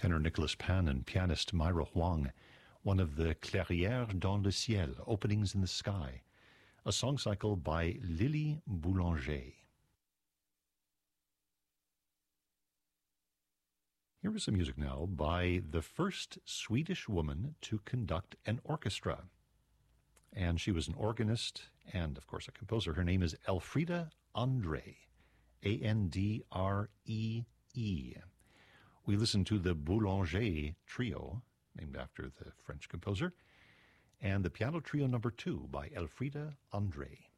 tenor Nicolas Pan and pianist Myra Huang, one of the Clairières dans le ciel, openings in the sky, a song cycle by Lily Boulanger. Here is some music now by the first Swedish woman to conduct an orchestra. And she was an organist and, of course, a composer. Her name is Elfriede André, Andree. We listened to the Boulanger Trio, named after the French composer, and the Piano Trio No. 2 by Elfriede André.